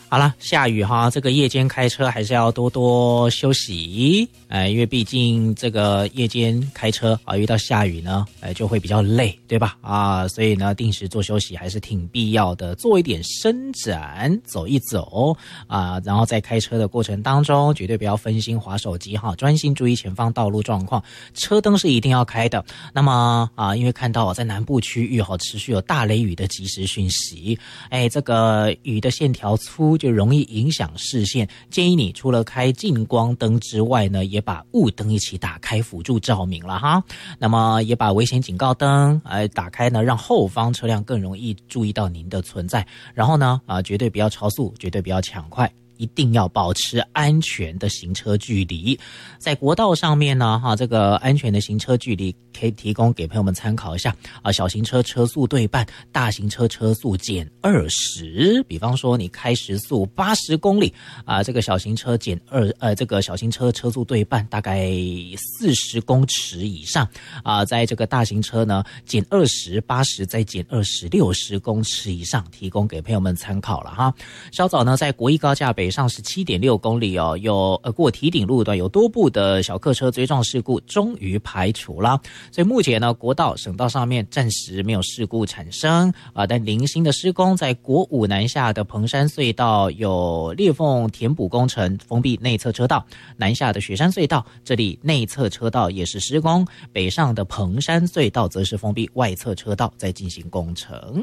好了，下雨哈，这个夜间开车还是要多多休息，因为毕竟这个夜间开车啊，遇到下雨呢，就会比较累，对吧？啊，所以呢，定时做休息还是挺必要的，做一点伸展，走一走啊，然后在开车的过程当中，绝对不要分心滑手机哈，专心注意前方道路状况，车灯是一定要开的。那么啊，因为看到在南部区域哈，持续有大雷雨的即时讯息，这个雨的线条粗，就容易影响视线，建议你除了开近光灯之外呢，也把雾灯一起打开辅助照明了哈。那么也把危险警告灯打开呢，让后方车辆更容易注意到您的存在。然后呢绝对不要超速，绝对不要抢快，一定要保持安全的行车距离。在国道上面呢这个安全的行车距离可以提供给朋友们参考一下小型车车速对半，大型车车速减20。比方说你开时速80公里这个小型车这个小型车车速对半，大概40公尺以上在这个大型车呢减20，80再减20，60公尺以上，提供给朋友们参考了哈。稍早呢，在国一高架北上17.6公里有过堤顶路段有多部的小客车追撞事故终于排除了，所以目前呢国道省道上面暂时没有事故产生但零星的施工，在国五南下的彭山隧道有裂缝填补工程，封闭内侧车道，南下的雪山隧道这里内侧车道也是施工，北上的彭山隧道则是封闭外侧车道在进行工程。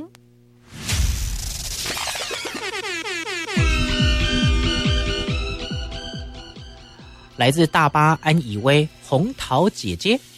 来自大巴安以威红桃姐姐